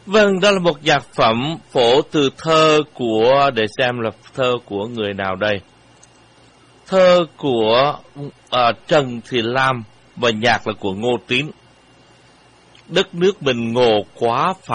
Vâng, đó là một nhạc phẩm phổ từ thơ của, để xem là thơ của người nào đây. Thơ của Trần Thị Lam và nhạc là của Ngô Tín. Đất nước mình ngộ quá phải